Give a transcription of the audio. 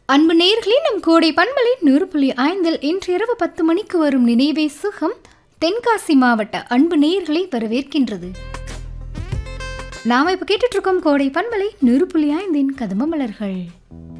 அன்பு நேயர்களே, நம் கோடை பண்பலை 100.5 இன்று இரவு 10 மணிக்கு வரும் நினைவே சுகம் தென்காசி மாவட்ட அன்பு நேயர்களை வரவேற்கின்றது. நாம இப்ப கேட்டுட்டு இருக்கோம் கோடை பண்பலை 100.5 கதம்ப மலர்கள்.